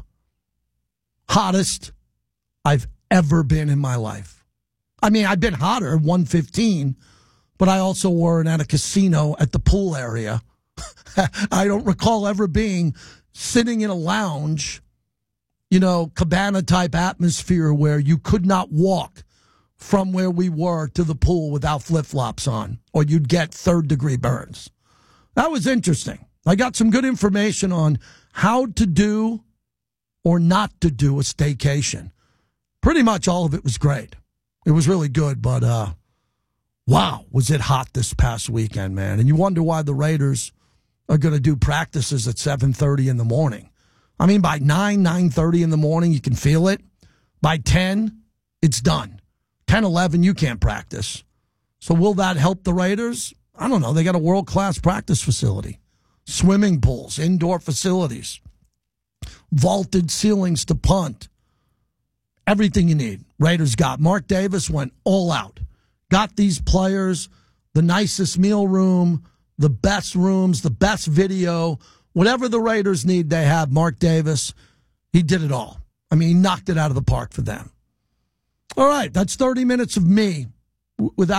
Hottest I've ever been in my life. I mean, I've been hotter, one fifteen, but I also weren't at a casino at the pool area. I don't recall ever being sitting in a lounge, you know, cabana-type atmosphere where you could not walk from where we were to the pool without flip-flops on, or you'd get third-degree burns. That was interesting. I got some good information on how to do or not to do a staycation. Pretty much all of it was great. It was really good, but uh, wow, was it hot this past weekend, man. And you wonder why the Raiders are going to do practices at seven thirty in the morning. I mean, by nine, nine thirty in the morning, you can feel it. By ten, it's done. ten, eleven, you can't practice. So will that help the Raiders? I don't know. They got a world-class practice facility, swimming pools, indoor facilities, vaulted ceilings to punt. Everything you need, Raiders got. Mark Davis went all out. Got these players the nicest meal room, the best rooms, the best video. Whatever the Raiders need, they have. Mark Davis, he did it all. I mean, he knocked it out of the park for them. All right, that's thirty minutes of me w- without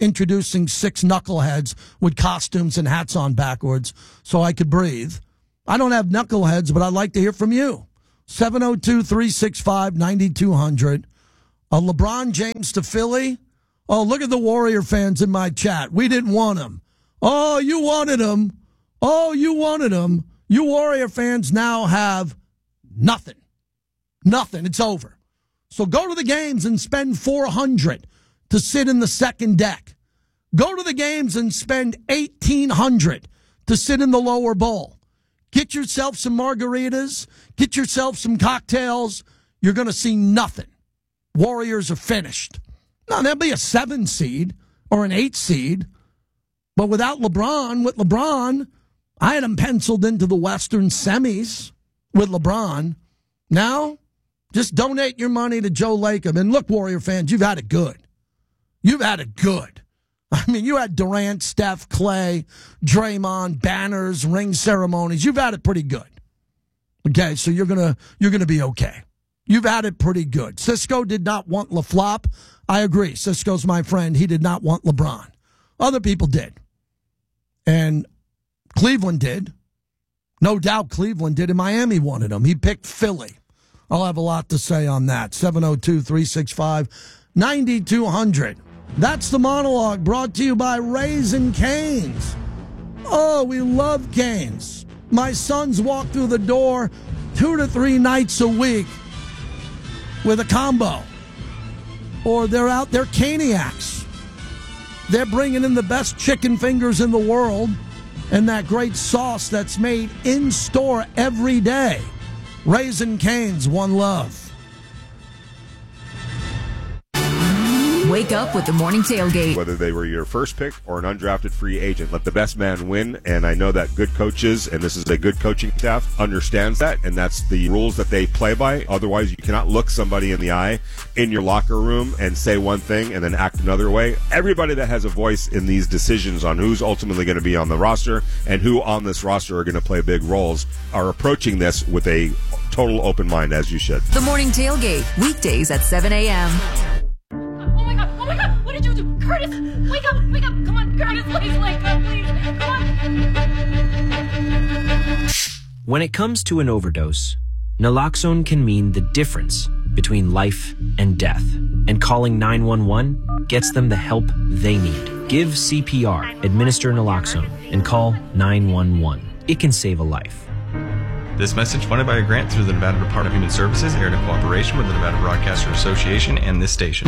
introducing six knuckleheads with costumes and hats on backwards so I could breathe. I don't have knuckleheads, but I'd like to hear from you. seven oh two, three six five, nine two hundred. Uh, LeBron James to Philly. Oh, look at the Warrior fans in my chat. We didn't want him. Oh, you wanted him. Oh, you wanted him. You Warrior fans now have nothing. Nothing. It's over. So go to the games and spend four hundred dollars to sit in the second deck. Go to the games and spend eighteen hundred dollars to sit in the lower bowl. Get yourself some margaritas. Get yourself some cocktails. You're going to see nothing. Warriors are finished. Now, there'll be a seven seed or an eight seed. But without LeBron, with LeBron, I had him penciled into the Western semis with LeBron. Now, just donate your money to Joe Lacob. And look, Warrior fans, you've had it good. You've had it good. I mean, you had Durant, Steph, Clay, Draymond, banners, ring ceremonies. You've had it pretty good. Okay, so you're gonna you're gonna be okay. You've had it pretty good. Cisco did not want LaFlop. I agree. Cisco's my friend. He did not want LeBron. Other people did. And Cleveland did. No doubt Cleveland did, and Miami wanted him. He picked Philly. I'll have a lot to say on that. seven oh two, three six five, nine two hundred. That's the monologue brought to you by Raising Cane's. Oh, we love Cane's. My sons walk through the door two to three nights a week with a combo. Or they're out there caniacs. They're bringing in the best chicken fingers in the world and that great sauce that's made in store every day. Raising Cane's, one love. Wake up with the morning tailgate. Whether they were your first pick or an undrafted free agent, let the best man win. And I know that good coaches, and this is a good coaching staff, understands that, and that's the rules that they play by. Otherwise, you cannot look somebody in the eye in your locker room and say one thing and then act another way. Everybody that has a voice in these decisions on who's ultimately going to be on the roster and who on this roster are going to play big roles are approaching this with a total open mind, as you should. The morning tailgate, weekdays at seven a.m. Oh my god, oh my god, what did you do? Curtis, wake up, wake up, come on, Curtis, please wake up, please, come on. When it comes to an overdose, naloxone can mean the difference between life and death, and calling nine one one gets them the help they need. Give C P R, administer naloxone, and call nine one one. It can save a life. This message funded by a grant through the Nevada Department of Human Services, aired in cooperation with the Nevada Broadcaster Association and this station.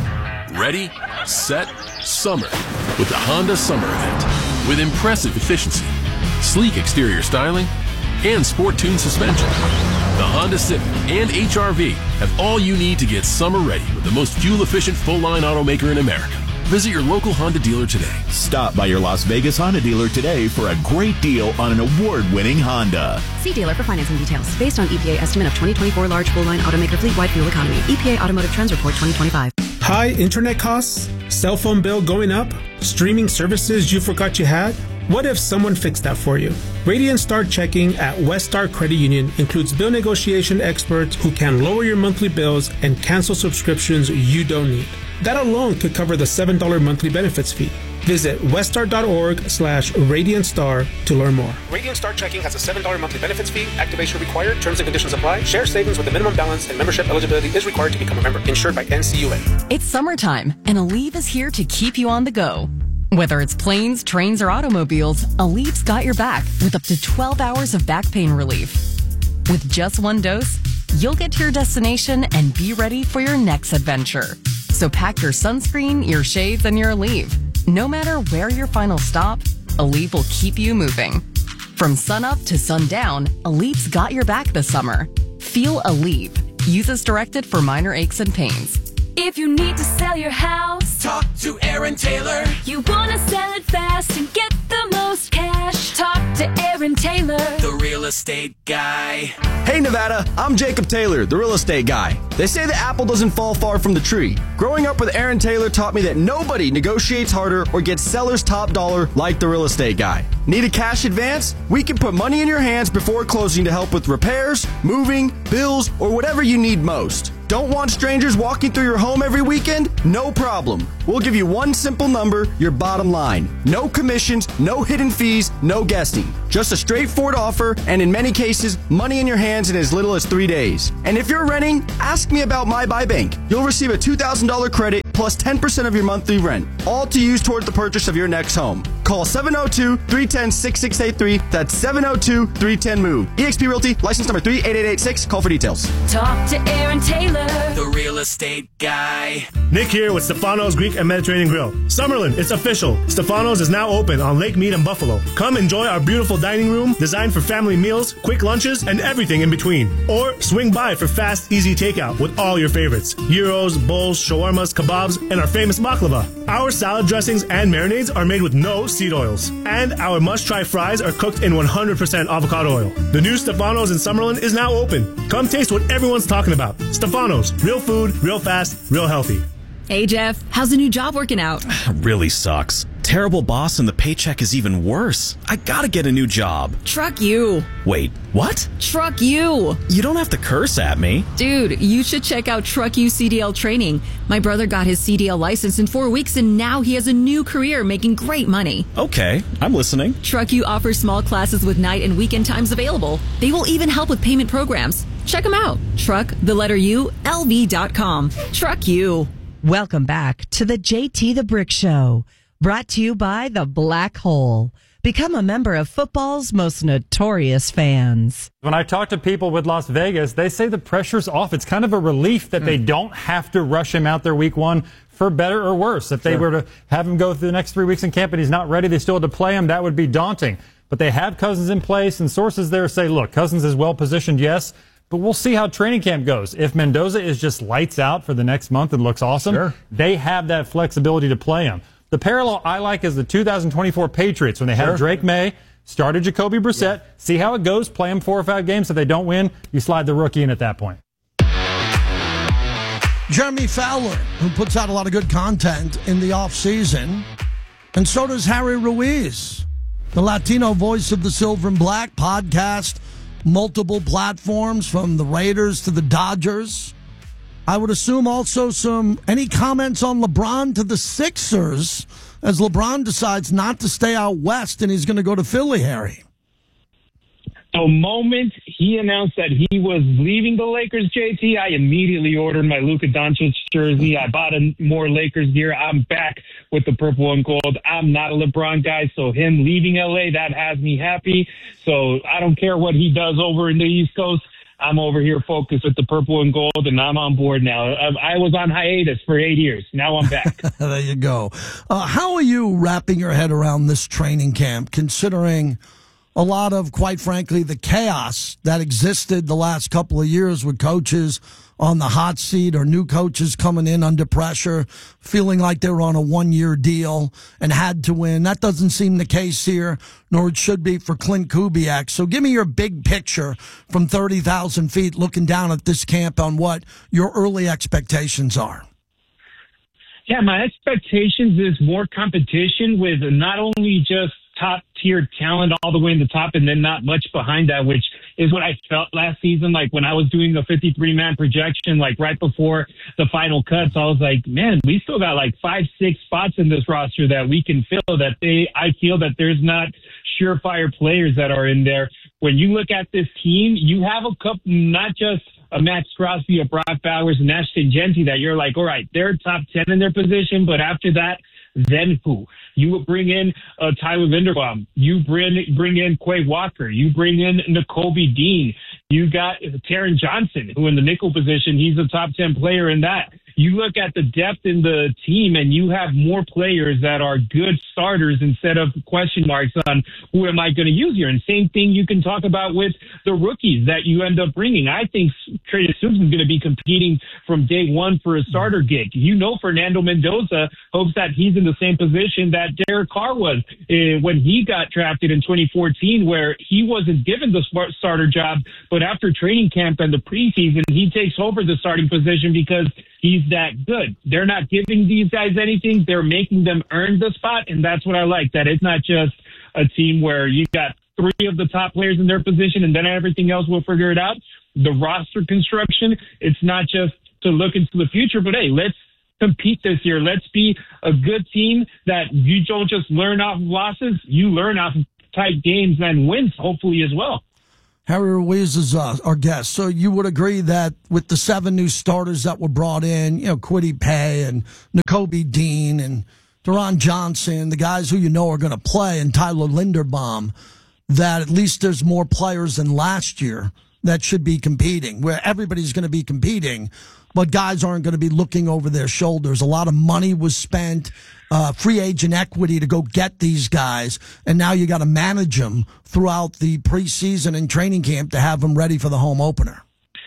Ready, set, summer with the Honda Summer Event. With impressive efficiency, sleek exterior styling, and sport-tuned suspension, the Honda Civic and H R V have all you need to get summer ready with the most fuel-efficient full-line automaker in America. Visit your local Honda dealer today. Stop by your Las Vegas Honda dealer today for a great deal on an award-winning Honda. See dealer for financing details. Based on E P A estimate of twenty twenty-four large full-line automaker fleet-wide fuel economy. E P A Automotive Trends Report twenty twenty-five. High internet costs? Cell phone bill going up? Streaming services you forgot you had? What if someone fixed that for you? Radiant Star Checking at West Star Credit Union includes bill negotiation experts who can lower your monthly bills and cancel subscriptions you don't need. That alone could cover the seven dollars monthly benefits fee. Visit weststar.org slash Radiant Star to learn more. Radiant Star Checking has a seven dollars monthly benefits fee. Activation required. Terms and conditions apply. Share savings with a minimum balance and membership eligibility is required to become a member. Insured by N C U A. It's summertime, and Aleve is here to keep you on the go. Whether it's planes, trains, or automobiles, Aleve's got your back with up to twelve hours of back pain relief. With just one dose, you'll get to your destination and be ready for your next adventure. So pack your sunscreen, your shades, and your Aleve. No matter where your final stop, Aleve will keep you moving. From sunup to sundown, Aleve's got your back this summer. Feel Aleve. Use as directed for minor aches and pains. If you need to sell your house, talk to Aaron Taylor. You want to sell it fast and get the most cash, talk to Aaron Taylor, the real estate guy. Hey Nevada, I'm Jacob Taylor, the real estate guy. They say the apple doesn't fall far from the tree. Growing up with Aaron Taylor taught me that nobody negotiates harder or gets seller's top dollar like the real estate guy. Need a cash advance? We can put money in your hands before closing to help with repairs, moving, bills, or whatever you need most. Don't want strangers walking through your home every weekend? No problem. We'll give you one simple number, your bottom line. No commissions, no hidden fees, no guessing. Just a straightforward offer, and in many cases, money in your hands in as little as three days. And if you're renting, ask me about My Buy Bank. You'll receive a two thousand dollars credit plus ten percent of your monthly rent, all to use towards the purchase of your next home. Call seven oh two, three one oh, six six eight three. That's seven oh two, three one oh, MOVE. eXp Realty, license number three eight eight eight six. Call for details. Talk to Aaron Taylor, the real estate guy. Nick here with Stefano's Greek and Mediterranean Grill. Summerlin, it's official. Stefano's is now open on Lake Mead in Buffalo. Come enjoy our beautiful dining room designed for family meals, quick lunches, and everything in between. Or swing by for fast, easy takeout with all your favorites. Gyros, bowls, shawarmas, kebabs, and our famous baklava. Our salad dressings and marinades are made with no seed oils. And our must-try fries are cooked in one hundred percent avocado oil. The new Stefano's in Summerlin is now open. Come taste what everyone's talking about. Stefano's, real food, real fast, real healthy. Hey, Jeff, how's the new job working out? Really sucks. Terrible boss and the paycheck is even worse. I gotta get a new job. Truck you. Wait, what? Truck you. You don't have to curse at me. Dude, you should check out Truck You C D L training. My brother got his C D L license in four weeks and now he has a new career making great money. Okay, I'm listening. Truck You offers small classes with night and weekend times available. They will even help with payment programs. Check them out. Truck, the letter U, L V dot com. Truck You. Welcome back to the J T the Brick Show, brought to you by The Black Hole. Become a member of football's most notorious fans. When I talk to people with Las Vegas, they say the pressure's off. It's kind of a relief that mm. they don't have to rush him out there week one for better or worse. If they sure. were to have him go through the next three weeks in camp and he's not ready, they still had to play him, that would be daunting. But they have Cousins in place, and sources there say, look, Cousins is well positioned, yes, but we'll see how training camp goes. If Mendoza is just lights out for the next month and looks awesome, sure. they have that flexibility to play him. The parallel I like is the two thousand twenty-four Patriots when they had sure. Drake May, started Jacoby Brissett, yeah. see how it goes, play him four or five games. If they don't win, you slide the rookie in at that point. Jeremy Fowler, who puts out a lot of good content in the offseason, and so does Harry Ruiz, the Latino voice of the Silver and Black podcast, multiple platforms from the Raiders to the Dodgers. I would assume also some any comments on LeBron to the Sixers as LeBron decides not to stay out west and he's going to go to Philly, Harry. The moment he announced that he was leaving the Lakers, J T, I immediately ordered my Luka Doncic jersey. I bought a more Lakers gear. I'm back with the purple and gold. I'm not a LeBron guy, so him leaving L A, that has me happy. So I don't care what he does over in the East Coast. I'm over here focused with the purple and gold, and I'm on board now. I, I was on hiatus for eight years. Now I'm back. There you go. Uh, how are you wrapping your head around this training camp, considering a lot of, quite frankly, the chaos that existed the last couple of years with coaches on the hot seat or new coaches coming in under pressure, feeling like they were on a one-year deal and had to win? That doesn't seem the case here, nor it should be for Clint Kubiak. So give me your big picture from thirty thousand feet looking down at this camp on what your early expectations are. Yeah, my expectations is more competition with not only just top-tier talent all the way in the top and then not much behind that, which is what I felt last season. Like when I was doing the fifty-three man projection, like right before the final cuts, I was like, man, we still got like five, six spots in this roster that we can fill that they, I feel that there's not surefire players that are in there. When you look at this team, you have a couple, not just a Max Crosby, a Brock Bowers, and Ashton Genty that you're like, all right, they're top ten in their position, but after that, then who? You would bring in uh, Tyler Linderbaum. You bring bring in Quay Walker. You bring in Nakobe Dean. You got Taron Johnson, who in the nickel position, he's a top ten player in that. You look at the depth in the team, and you have more players that are good starters instead of question marks on who am I going to use here. And same thing you can talk about with the rookies that you end up bringing. I think Trey Susan is going to be competing from day one for a starter gig. You know, Fernando Mendoza hopes that he's in the same position that Derek Carr was uh, when he got drafted in twenty fourteen, where he wasn't given the starter job, but after training camp and the preseason, he takes over the starting position because he's that good. They're not giving these guys anything. They're making them earn the spot, and that's what I like, that it's not just a team where you got three of the top players in their position and then everything else will figure it out. The roster construction, it's not just to look into the future. But hey, let's compete this year. Let's be a good team that you don't just learn off of losses, you learn off of tight games and wins, hopefully, as well. Harry Ruiz is uh, our guest. So you would agree that with the seven new starters that were brought in, you know, Kwity Paye and Nakobe Dean and Deron Johnson, the guys who you know are going to play, and Tyler Linderbaum, that at least there's more players than last year that should be competing, where everybody's going to be competing, but guys aren't going to be looking over their shoulders. A lot of money was spent, uh, free agent equity to go get these guys, and now you got to manage them throughout the preseason and training camp to have them ready for the home opener.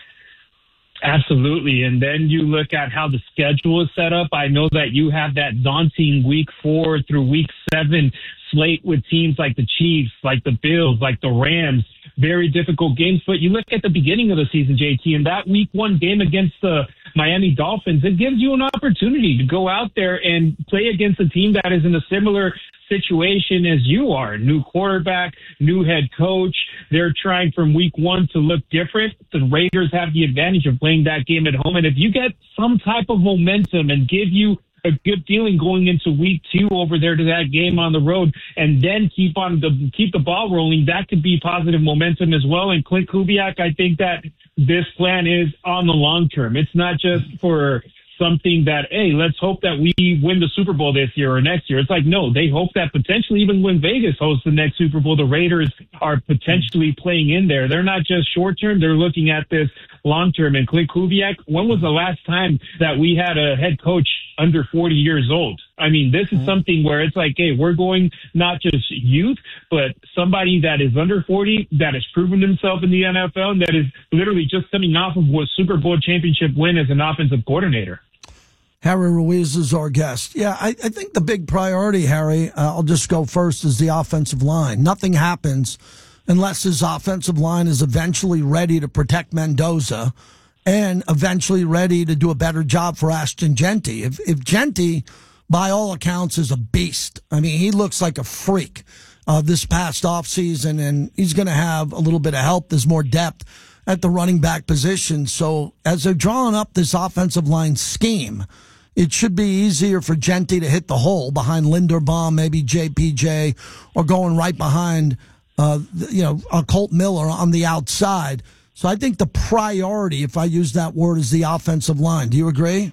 Absolutely. And then you look at how the schedule is set up. I know that you have that daunting week four through week seven slate with teams like the Chiefs, like the Bills, like the Rams. Very difficult games. But you look at the beginning of the season, J T, and that week one game against the Miami Dolphins, it gives you an opportunity to go out there and play against a team that is in a similar situation as you are. New quarterback, new head coach. They're trying from week one to look different. The Raiders have the advantage of playing that game at home. And if you get some type of momentum and give you a good feeling going into week two over there to that game on the road, and then keep on the keep the ball rolling, that could be positive momentum as well. And Klint Kubiak, I think that this plan is on the long term. It's not just for something that, hey, let's hope that we win the Super Bowl this year or next year. It's like, no, they hope that potentially even when Vegas hosts the next Super Bowl, the Raiders are potentially playing in there. They're not just short term. They're looking at this long term. And Klint Kubiak, when was the last time that we had a head coach under forty years old? I mean, this is something where it's like, hey, we're going not just youth, but somebody that is under forty, that has proven himself in the N F L, and that is literally just coming off of a Super Bowl championship win as an offensive coordinator. Harry Ruiz is our guest. Yeah, I, I think the big priority, Harry, uh, I'll just go first, is the offensive line. Nothing happens unless his offensive line is eventually ready to protect Mendoza and eventually ready to do a better job for Ashton Jeanty. If, if Jeanty, by all accounts, is a beast, I mean, he looks like a freak uh, this past offseason, and he's going to have a little bit of help. There's more depth at the running back position. So as they're drawing up this offensive line scheme, it should be easier for Jeanty to hit the hole behind Linderbaum, maybe J P J, or going right behind, uh, you know, uh, Colt Miller on the outside. So I think the priority, if I use that word, is the offensive line. Do you agree?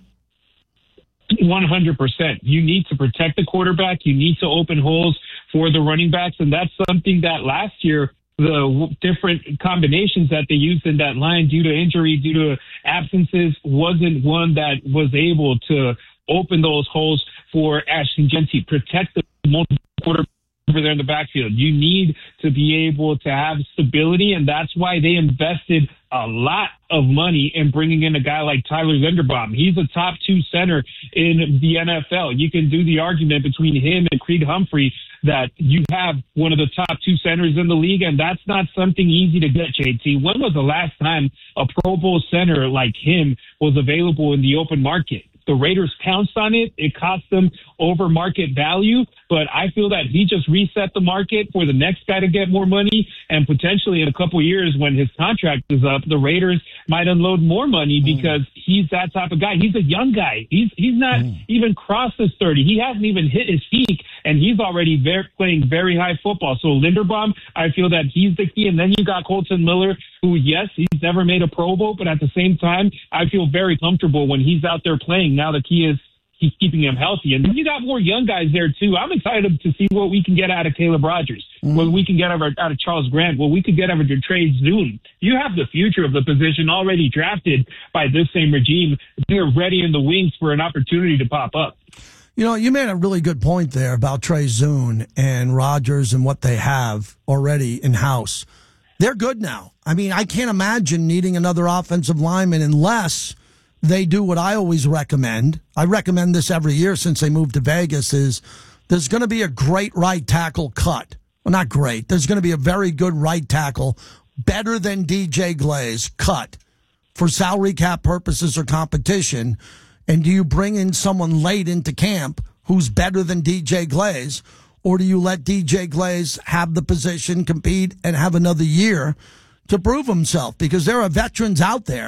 one hundred percent. You need to protect the quarterback. You need to open holes for the running backs. And that's something that last year, the different combinations that they used in that line due to injury, due to absences, wasn't one that was able to open those holes for Ashton Jeanty. Protect the multiple quarterbacks over there in the backfield. You need to be able to have stability, and that's why they invested a lot of money in bringing in a guy like Tyler Linderbaum. He's a top two center in the N F L. You can do the argument between him and Creed Humphrey that you have one of the top two centers in the league, and that's not something easy to get, J T. When was the last time a Pro Bowl center like him was available in the open market? The Raiders pounced on it. It cost them over market value, but I feel that he just reset the market for the next guy to get more money, and potentially in a couple of years when his contract is up, the Raiders might unload more money because he's that type of guy. He's a young guy. He's he's not mm. even crossed his thirty. He hasn't even hit his peak, and he's already very, playing very high football. So Linderbaum, I feel that he's the key. And then you got Colton Miller, who, yes, he's never made a Pro Bowl, but at the same time, I feel very comfortable when he's out there playing. Now the key is he's keeping him healthy. And then you got more young guys there, too. I'm excited to see what we can get out of Caleb Rogers, mm-hmm. what we can get out of, out of Charles Grant, what we could get out of Trey Zoon. You have the future of the position already drafted by this same regime. They're ready in the wings for an opportunity to pop up. You know, you made a really good point there about Trey Zoon and Rogers and what they have already in-house. They're good now. I mean, I can't imagine needing another offensive lineman unless they do what I always recommend. I recommend this every year since they moved to Vegas, is there's going to be a great right tackle cut. Well, not great. There's going to be a very good right tackle, better than D J Glaze, cut for salary cap purposes or competition. And do you bring in someone late into camp who's better than D J Glaze, or do you let D J Glaze have the position, compete, and have another year to prove himself? Because there are veterans out there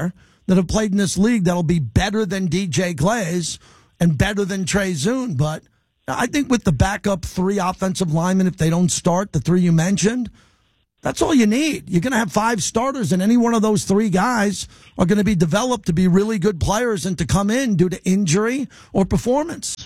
that have played in this league that'll be better than D J Glaze and better than Trey Zune. But I think with the backup three offensive linemen, if they don't start, the three you mentioned, that's all you need. You're going to have five starters, and any one of those three guys are going to be developed to be really good players and to come in due to injury or performance.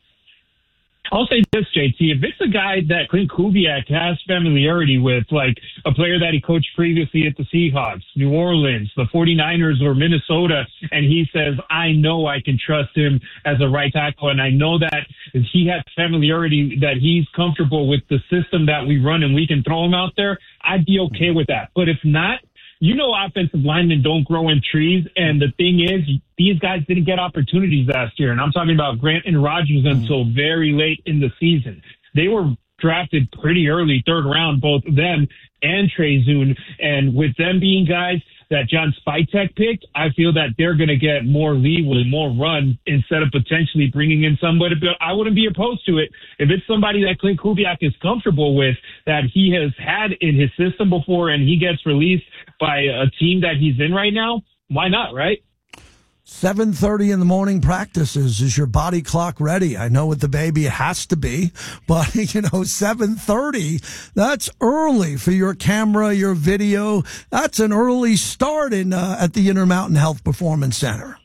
I'll say this, J T. If it's a guy that Clint Kubiak has familiarity with, like a player that he coached previously at the Seahawks, New Orleans, the 49ers, or Minnesota, and he says, I know I can trust him as a right tackle, and I know that he has familiarity, that he's comfortable with the system that we run and we can throw him out there, I'd be okay with that. But if not, you know offensive linemen don't grow in trees, and the thing is, these guys didn't get opportunities last year, and I'm talking about Grant and Rogers until very late in the season. They were drafted pretty early, third round, both them and Trey Zune, and with them being guys that John Spytek picked, I feel that they're going to get more leeway, more run, instead of potentially bringing in somebody. But I wouldn't be opposed to it if it's somebody that Clint Kubiak is comfortable with, that he has had in his system before, and he gets released by a team that he's in right now. Why not, right? seven thirty in the morning practices. Is your body clock ready? I know with the baby it has to be, but, you know, seven thirty, that's early for your camera, your video. That's an early start in uh, at the Intermountain Health Performance Center.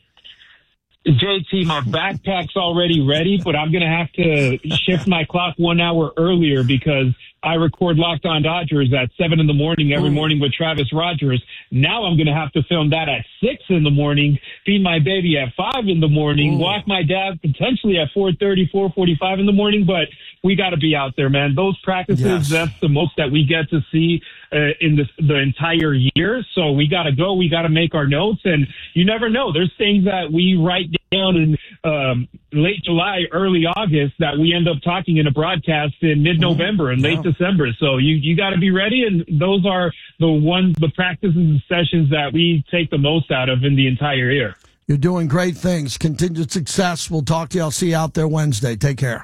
J T, my backpack's already ready, but I'm going to have to shift my clock one hour earlier because I record Locked On Dodgers at seven in the morning every morning with Travis Rogers. Now I'm going to have to film that at six in the morning, feed my baby at five in the morning, Ooh. walk my dad potentially at four thirty, four forty-five in the morning. But we got to be out there, man. Those practices, yes. that's the most that we get to see uh, in the, the entire year. So we got to go. We got to make our notes. And you never know. There's things that we write down in um, late July, early August that we end up talking in a broadcast in mid-November and late yeah. December. So you, you got to be ready. And those are the ones, the practices and sessions that we take the most out of in the entire year. You're doing great things. Continued success. We'll talk to you. I'll see you out there Wednesday. Take care.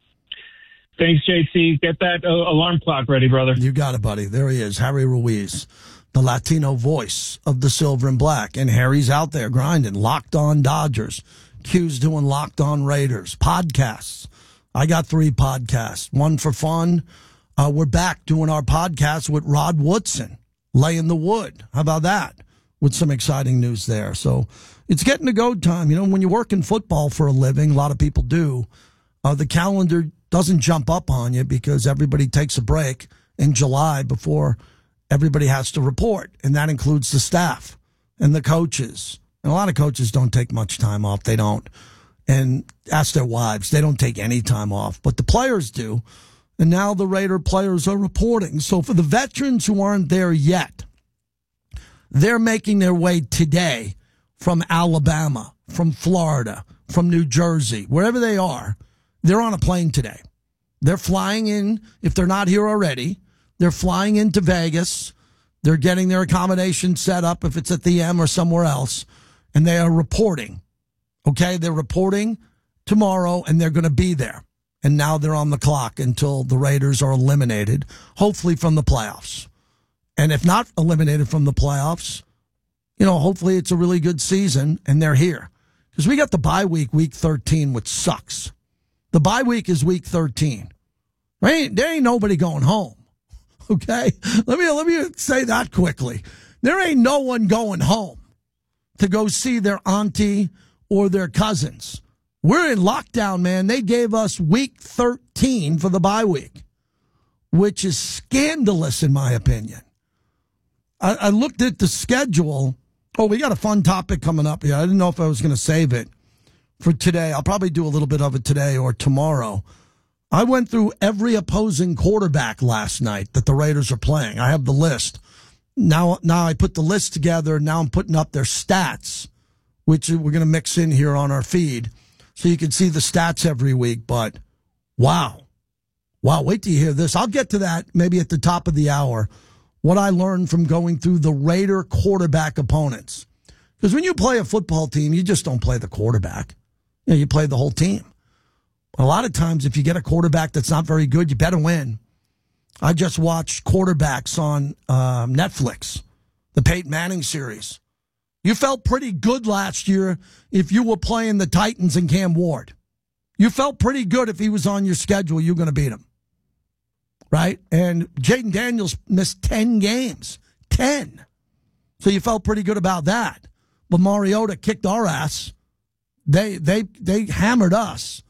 Thanks, J C. Get that uh, alarm clock ready, brother. You got it, buddy. There he is, Harry Ruiz, the Latino voice of the Silver and Black. And Harry's out there grinding. Locked On Dodgers. Q's doing Locked On Raiders. Podcasts. I got three podcasts. One for fun. Uh, we're back doing our podcast with Rod Woodson, Laying the Wood. How about that? With some exciting news there. So it's getting to go time. You know, when you work in football for a living, a lot of people do, uh, the calendar doesn't jump up on you because everybody takes a break in July before everybody has to report. And that includes the staff and the coaches. And a lot of coaches don't take much time off. They don't. And ask their wives. They don't take any time off. But the players do. And now the Raider players are reporting. So for the veterans who aren't there yet, they're making their way today from Alabama, from Florida, from New Jersey, wherever they are. They're on a plane today. They're flying in, if they're not here already, they're flying into Vegas. They're getting their accommodation set up if it's at the M or somewhere else. And they are reporting. Okay, they're reporting tomorrow and they're going to be there. And now they're on the clock until the Raiders are eliminated, hopefully from the playoffs. And if not eliminated from the playoffs, you know, hopefully it's a really good season and they're here. Because we got the bye week, week thirteen, which sucks. The bye week is week thirteen. Right? There ain't nobody going home. Okay? Let me let me say that quickly. There ain't no one going home to go see their auntie or their cousins. We're in lockdown, man. They gave us week thirteen for the bye week, which is scandalous in my opinion. I, I looked at the schedule. Oh, we got a fun topic coming up here. I didn't know if I was going to save it for today. I'll probably do a little bit of it today or tomorrow. I went through every opposing quarterback last night that the Raiders are playing. I have the list. Now, now I put the list together. Now I'm putting up their stats, which we're going to mix in here on our feed so you can see the stats every week. But wow. Wow. Wait till you hear this. I'll get to that maybe at the top of the hour. What I learned from going through the Raider quarterback opponents. Because when you play a football team, you just don't play the quarterback. You know, you play the whole team. A lot of times, if you get a quarterback that's not very good, you better win. I just watched Quarterbacks on um, Netflix, the Peyton Manning series. You felt pretty good last year if you were playing the Titans and Cam Ward. You felt pretty good if he was on your schedule, you were going to beat him. Right? And Jaden Daniels missed ten games. ten. So you felt pretty good about that. But Mariota kicked our ass. They they they hammered us.